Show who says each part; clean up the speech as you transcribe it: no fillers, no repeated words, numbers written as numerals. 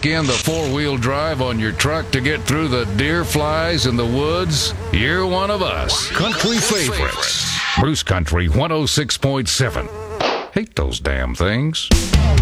Speaker 1: kick in the four-wheel drive on your truck to get through the deer flies in the woods? You're one of us. Country favorites. Bruce Country 106.7. Hate those damn things.